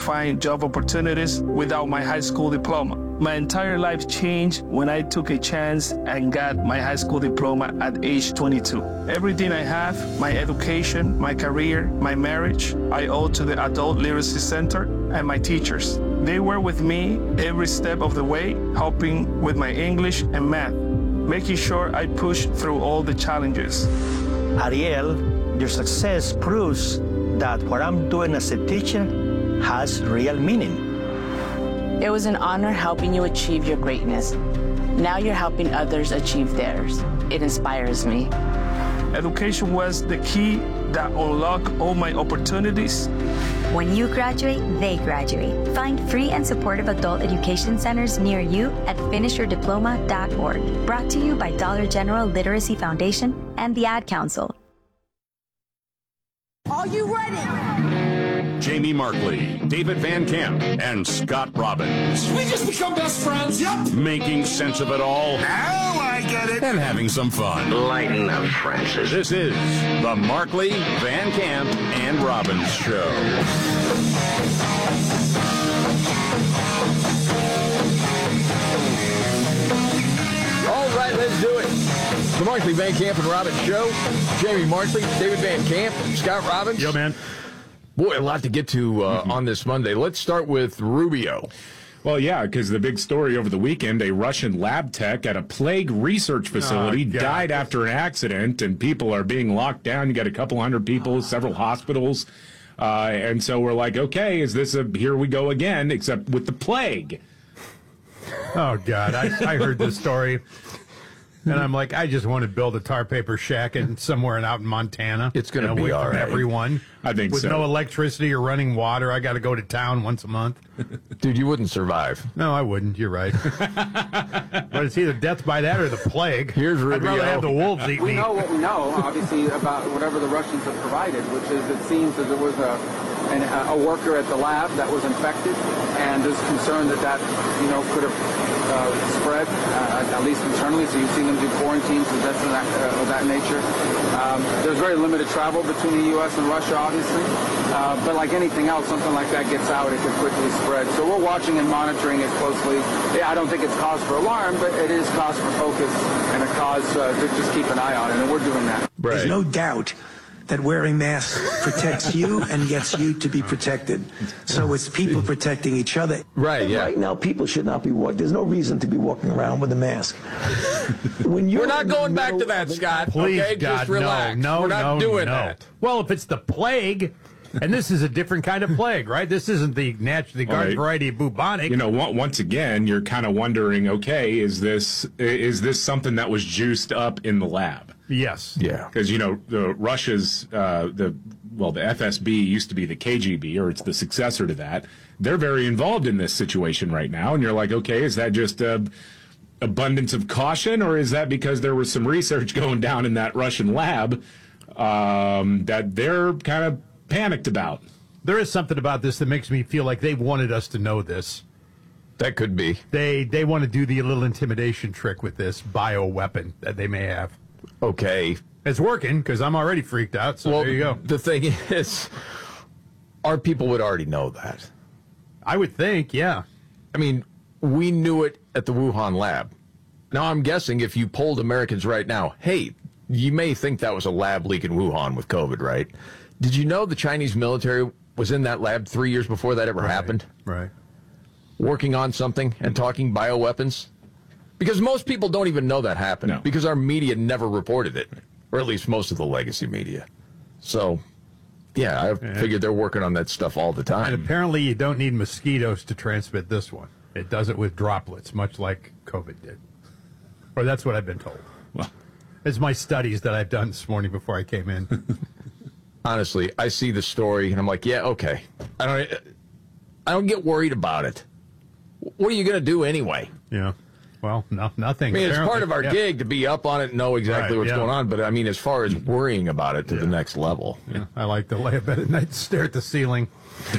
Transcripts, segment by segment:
find job opportunities without my high school diploma. My entire life changed when I took a chance and got my high school diploma at age 22. Everything I have, my education, my career, my marriage, I owe to the Adult Literacy Center and my teachers. They were with me every step of the way, helping with my English and math, making sure I pushed through all the challenges. Ariel, your success proves that what I'm doing as a teacher has real meaning. It was an honor helping you achieve your greatness. Now you're helping others achieve theirs. It inspires me. Education was the key that unlocked all my opportunities. When you graduate, they graduate. Find free and supportive adult education centers near you at finishyourdiploma.org. Brought to you by Dollar General Literacy Foundation and the Ad Council. Are you ready? Jamie Markley, David Van Camp, and Scott Robbins. We just become best friends. Yep. Making sense of it all. Now I get it. And having some fun. Lighten up, Francis. This is the Markley, Van Camp, and Robbins Show. All right, let's do it. The Markley, Van Camp, and Robbins Show. Jamie Markley, David Van Camp, Scott Robbins. Yo, man. Boy, a lot to get to on this Monday. Let's start with Rubio. Well, yeah, because the big story over the weekend, a Russian lab tech at a plague research facility died after an accident, and people are being locked down. You got a couple hundred people, several hospitals. And so we're like, okay, is this a here we go again, except with the plague? Oh, God. I heard this story. And I'm like, I just want to build a tar paper shack somewhere out in Montana. It's going to be all right. Everyone. I think with so. no electricity or running water. I got to go to town once a month. Dude, you wouldn't survive. No, I wouldn't. You're right. But it's either death by that or the plague. Here's Rubio. I'd rather have the wolves eat me. We know what we know, obviously, about whatever the Russians have provided, which is it seems that there was a worker at the lab that was infected, and there's concern that could have spread, at least internally. So you've seen them do quarantines and that's of that nature. There's very limited travel between the U.S. and Russia, obviously. But like anything else, something like that gets out, it could quickly spread. So we're watching and monitoring it closely. I don't think it's cause for alarm, but it is cause for focus and a cause to just keep an eye on it, and we're doing that. Right. There's no doubt that wearing masks protects you and gets you to be protected. So it's people protecting each other. Right, yeah. Right now, people should not be walking. There's no reason to be walking around with a mask. We're not going back to that, Scott. Please, okay? God, just relax. No, we're not doing no. that. Well, if it's the plague, and this is a different kind of plague, right? This isn't the garden variety of bubonic. Once again, you're kind of wondering, okay, is this something that was juiced up in the lab? Yes. Yeah. Because, the Russia's, the FSB used to be the KGB, or it's the successor to that. They're very involved in this situation right now. And you're like, okay, is that just abundance of caution, or is that because there was some research going down in that Russian lab that they're kind of panicked about? There is something about this that makes me feel like they wanted us to know this. That could be. They want to do the little intimidation trick with this bioweapon that they may have. Okay. It's working because I'm already freaked out, so there you go. The thing is, our people would already know that. I would think, yeah. I mean, we knew it at the Wuhan lab. Now, I'm guessing if you polled Americans right now, hey, you may think that was a lab leak in Wuhan with COVID, right? Did you know the Chinese military was in that lab 3 years before that ever happened? Right. Working on something and talking bioweapons? Because most people don't even know that happened. No. Because our media never reported it. Or at least most of the legacy media. So, yeah, I figured they're working on that stuff all the time. And apparently you don't need mosquitoes to transmit this one. It does it with droplets, much like COVID did. Or that's what I've been told. Well, it's my studies that I've done this morning before I came in. Honestly, I see the story and I'm like, yeah, okay. I don't get worried about it. What are you going to do anyway? Yeah. Well, no, nothing. I mean, it's part of our gig to be up on it and know exactly what's going on. But, I mean, as far as worrying about it to the next level. Yeah. I like to lay a bed at night and stare at the ceiling.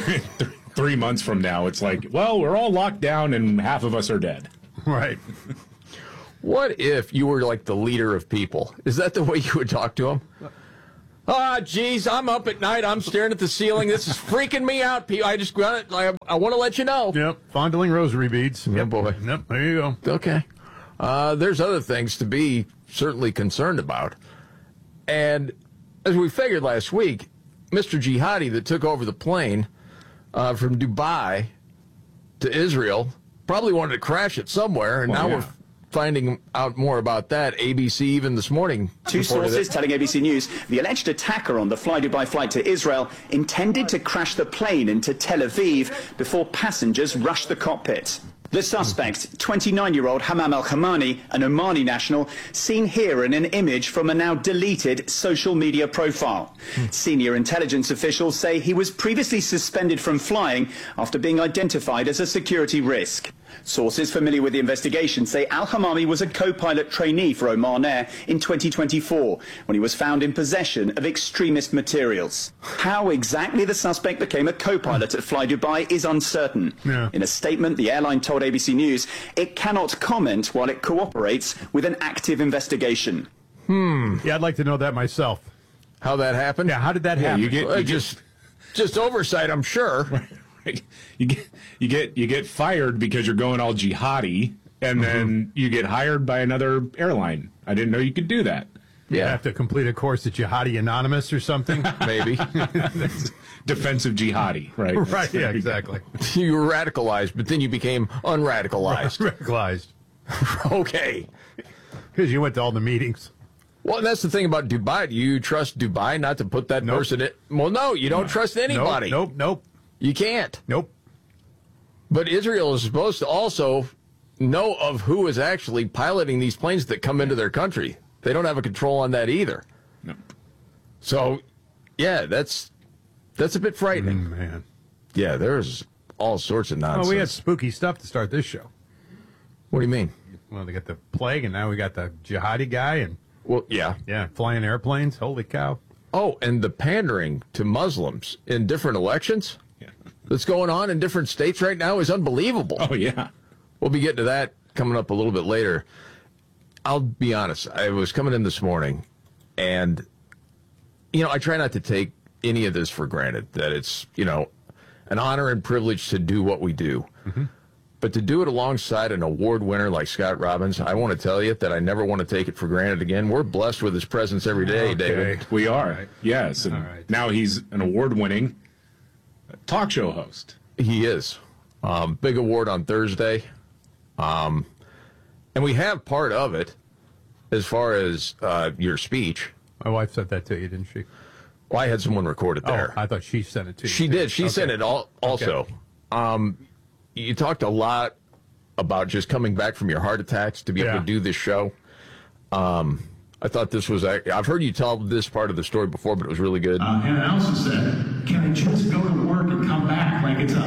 3 months from now, it's like, well, we're all locked down and half of us are dead. Right. What if you were like the leader of people? Is that the way you would talk to them? Geez, I'm up at night. I'm staring at the ceiling. This is freaking me out. I just I want to let you know. Yep, fondling rosary beads. Oh, boy. Yep, there you go. Okay. There's other things to be certainly concerned about. And as we figured last week, Mr. Jihadi that took over the plane from Dubai to Israel probably wanted to crash it somewhere, and now we're finding out more about that. ABC even this morning. Two sources telling ABC News the alleged attacker on the Fly Dubai flight to Israel intended to crash the plane into Tel Aviv before passengers rushed the cockpit. The suspect, 29-year-old Hamam Al-Khamani, an Omani national, seen here in an image from a now deleted social media profile. Senior intelligence officials say he was previously suspended from flying after being identified as a security risk. Sources familiar with the investigation say Al-Hamami was a co-pilot trainee for Oman Air in 2024 when he was found in possession of extremist materials. How exactly the suspect became a co-pilot at Fly Dubai is uncertain. In a statement, the airline told ABC News it cannot comment while it cooperates with an active investigation. Yeah, I'd like to know that myself. How that happened? Yeah, how did that happen? Just oversight, I'm sure. You get fired because you're going all jihadi, and then you get hired by another airline. I didn't know you could do that. You have to complete a course at Jihadi Anonymous or something. Maybe. Defensive jihadi, right? Right, yeah, exactly. You were radicalized, but then you became unradicalized. Radicalized. Okay. Because you went to all the meetings. Well, that's the thing about Dubai. Do you trust Dubai not to put that person in? Well, no, you don't trust anybody. Nope. You can't. Nope. But Israel is supposed to also know of who is actually piloting these planes that come into their country. They don't have a control on that either. No. So, yeah, that's a bit frightening. Man. Yeah, there's all sorts of nonsense. Well, we had spooky stuff to start this show. What do you mean? Well, they got the plague, and now we got the jihadi guy, and yeah, flying airplanes. Holy cow! Oh, and the pandering to Muslims in different elections that's going on in different states right now is unbelievable. Oh yeah, we'll be getting to that coming up a little bit later. I'll be honest. I was coming in this morning, and I try not to take any of this for granted. That it's an honor and privilege to do what we do. Mm-hmm. But to do it alongside an award winner like Scott Robbins, I want to tell you that I never want to take it for granted again. We're blessed with his presence every day, David. We are, yes. And now he's an award-winning talk show host. He is. Big award on Thursday. And we have part of it as far as your speech. My wife said that to you, didn't she? Well, I had someone record it there. Oh, I thought she sent it to you. She did. She sent it also. Okay. You talked a lot about just coming back from your heart attacks to be able to do this show. I thought this was... I've heard you tell this part of the story before, but it was really good. And I also said, can I just go to work and come back like it's a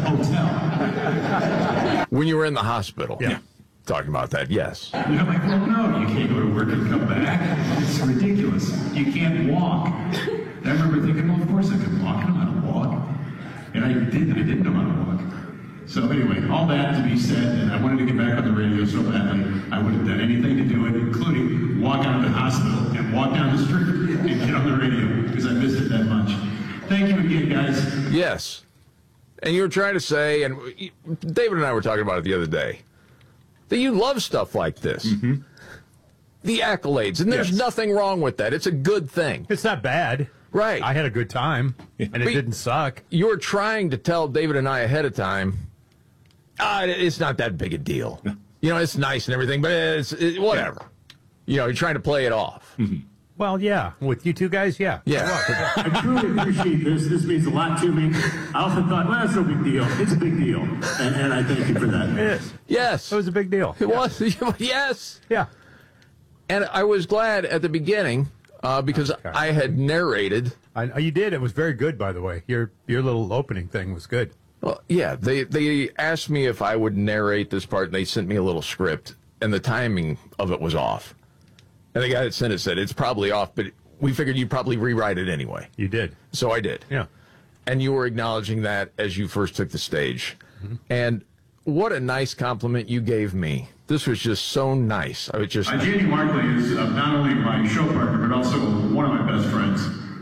hotel? When you were in the hospital. Yeah. Talking about that, yes. I'm like, well, no, you can't go to work and come back. It's ridiculous. You can't walk. And I remember thinking, well, of course I can walk. I know how to walk. And I didn't know how to walk. So anyway, all that to be said, and I wanted to get back on the radio so badly, I would have done anything to do it, including walk out of the hospital and walk down the street and get on the radio, because I missed it that much. Thank you again, guys. Yes. And you were trying to say, and David and I were talking about it the other day, that you love stuff like this. Mm-hmm. The accolades, and there's nothing wrong with that. It's a good thing. It's not bad. Right. I had a good time, and it didn't suck. You were trying to tell David and I ahead of time, it's not that big a deal. It's nice and everything, but it's whatever. You're trying to play it off. Mm-hmm. Well, yeah. With you two guys, yeah. Yeah. I truly appreciate this. This means a lot to me. I often thought, well, that's no big deal. It's a big deal. And I thank you for that. Yes. It was a big deal. It was. Yes. Yeah. And I was glad at the beginning because I had narrated. You did. It was very good, by the way. Your little opening thing was good. Well, yeah, they asked me if I would narrate this part, and they sent me a little script, and the timing of it was off. And the guy that sent it said, it's probably off, but we figured you'd probably rewrite it anyway. You did. So I did. Yeah. And you were acknowledging that as you first took the stage. Mm-hmm. And what a nice compliment you gave me. This was just so nice. I was just... Jamie Markley is not only my show partner, but also one of my best friends.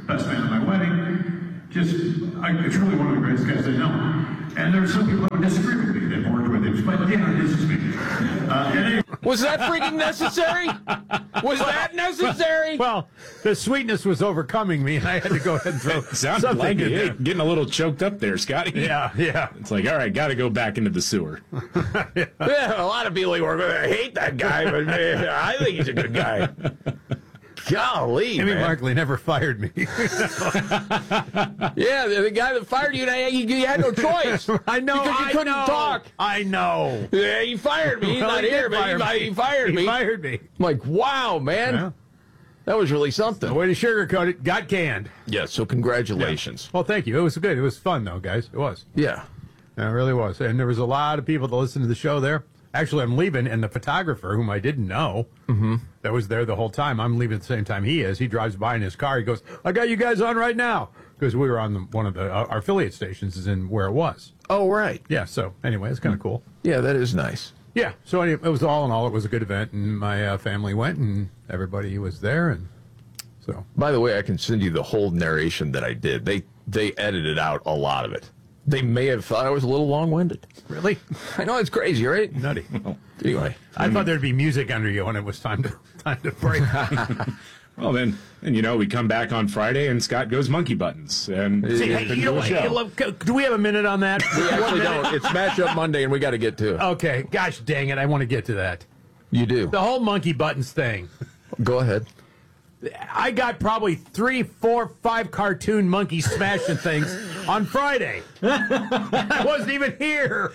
best man at my wedding, truly one of the greatest guys I know. And there are some people who disagree with me that worked with him, but this is me. Anyway. Was that freaking necessary? Was that necessary? Well, the sweetness was overcoming me, and I had to go ahead and throw Sounds something like in it. there. Getting a little choked up there, Scotty. Yeah. It's like, all right, got to go back into the sewer. Yeah, a lot of people hate that guy, but man, I think he's a good guy. Golly, Jimmy man. Markley never fired me. Yeah, the guy that fired you, you had no choice. I know. Because you couldn't talk. I know. Yeah, he fired me. He's Well, not he here, did but fire he fired me. He fired me. I'm like, wow, man. Yeah. That was really something. The way to sugarcoat it, got canned. Yeah, so congratulations. Yeah. Well, thank you. It was good. It was fun, though, guys. It was. Yeah. It really was. And there was a lot of people that listened to the show there. Actually, I'm leaving, and the photographer, whom I didn't know, that was there the whole time, I'm leaving at the same time he is. He drives by in his car. He goes, I got you guys on right now. Because we were on one of our affiliate stations is in where it was. Oh, right. Yeah, so anyway, it's kind of cool. Yeah, that is nice. Yeah, so anyway, it was all in all, it was a good event, and my family went, and everybody was there, and so. By the way, I can send you the whole narration that I did. They edited out a lot of it. They may have thought I was a little long-winded. Really? I know, it's crazy, right? Nutty. Anyway. I thought there'd be music under you when it was time to break. Well, then, we come back on Friday, and Scott goes monkey buttons. And See, hey, you know what? Do we have a minute on that? We actually don't. It's Matchup Monday, and we got to get to it. Okay. Gosh dang it. I want to get to that. You do. The whole monkey buttons thing. Go ahead. I got probably 3, 4, 5 cartoon monkeys smashing things on Friday. I wasn't even here.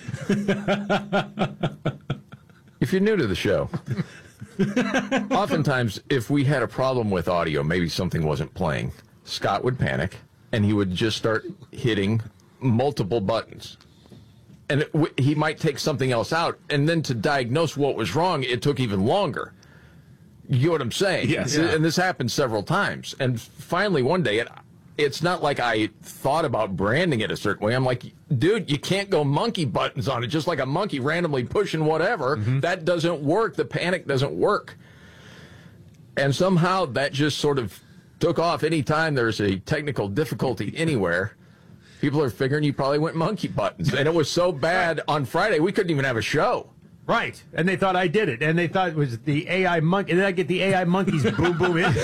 If you're new to the show, oftentimes if we had a problem with audio, maybe something wasn't playing, Scott would panic and he would just start hitting multiple buttons. And he might take something else out, and then to diagnose what was wrong, it took even longer. You know what I'm saying? Yes. And this happened several times. And finally, one day, it's not like I thought about branding it a certain way. I'm like, dude, you can't go monkey buttons on it, just like a monkey randomly pushing whatever. That doesn't work. The panic doesn't work. And somehow that just sort of took off. Anytime there's a technical difficulty anywhere, people are figuring you probably went monkey buttons. And it was so bad on Friday, we couldn't even have a show. Right. And they thought I did it. And they thought it was the AI monkey. And then I get the AI monkeys boom, boom, in.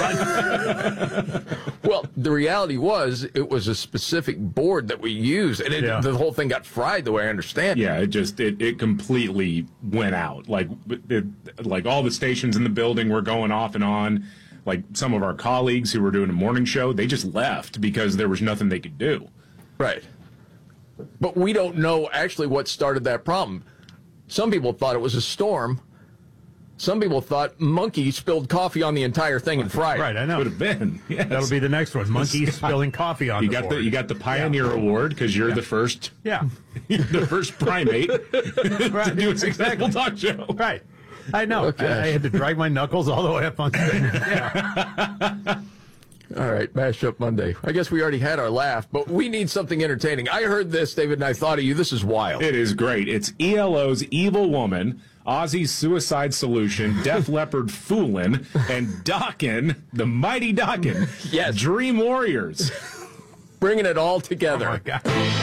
Well, the reality was it was a specific board that we used. And the whole thing got fried the way I understand it. Yeah, it completely went out. Like all the stations in the building were going off and on. Like some of our colleagues who were doing a morning show, they just left because there was nothing they could do. Right. But we don't know actually what started that problem. Some people thought it was a storm. Some people thought monkeys spilled coffee on the entire thing and fried it. Right, I know. Could have been. Yes. That'll be the next one. Monkeys spilling coffee on the board. You got the Pioneer Award because you're the first. Yeah. The first primate to do a successful talk show. Right. I know. Okay. I had to drag my knuckles all the way up on stage. Yeah. All right, Mashup Monday. I guess we already had our laugh, but we need something entertaining. I heard this, David, and I thought of you. This is wild. It is great. It's ELO's Evil Woman, Ozzy's Suicide Solution, Def Leppard Foolin', and Dokken, the Mighty Dokken. Yes. Dream Warriors. Bringing it all together. Oh, my God.